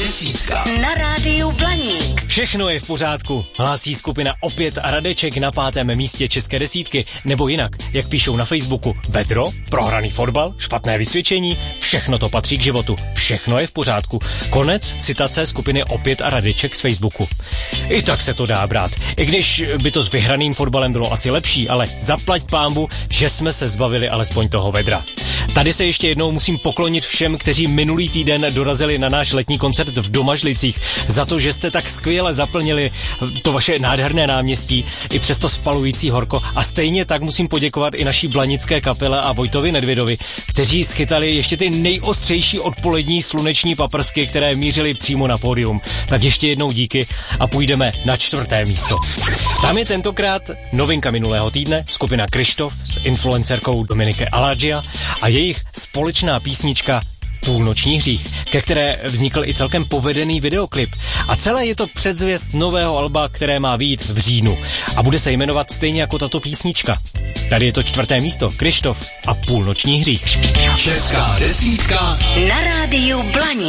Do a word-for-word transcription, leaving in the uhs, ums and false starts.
desítka na rádiu Blaník. Všechno je v pořádku, hlásí skupina Opět a Radeček na pátém místě české desítky, nebo jinak, jak píšou na Facebooku, vedro, prohraný fotbal, špatné vysvědčení, všechno to patří k životu, všechno je v pořádku. Konec citace skupiny Opět a Radeček z Facebooku. I tak se to dá brát, i když by to s vyhraným fotbalem bylo asi lepší, ale zaplať pánbu, že jsme se zbavili alespoň toho vedra. Tady se ještě jednou musím poklonit všem, kteří minulý týden dorazili na náš letní koncert v Domažlicích, za to, že jste tak skvěle zaplnili to vaše nádherné náměstí i přes to spalující horko. A stejně tak musím poděkovat i naší blanické kapele a Vojtovi Nedvědovi, kteří schytali ještě ty nejostřejší odpolední sluneční paprsky, které mířily přímo na pódium. Tak ještě jednou díky a půjdeme na čtvrté místo. Tam je tentokrát novinka minulého týdne, skupina Krištof s influencerkou Dominike Aladžia a jejich společná písnička Půlnoční hřích, ke které vznikl i celkem povedený videoklip. A celé je to předzvěst nového alba, které má vyjít v říjnu. A bude se jmenovat stejně jako tato písnička. Tady je to čtvrté místo, Krištof a Půlnoční hřích. Česká desítka na rádiu Blaník.